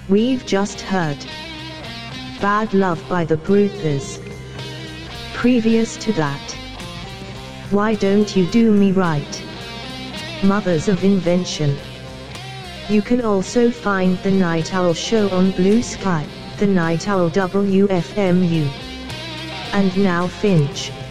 We've just heard Bad Love by the Bruthers. Previous to that, Why Don't You Do Me Right, Mothers of Invention. You can also find The Night Owl Show on Blue Sky, The Night Owl WFMU. And now Finch.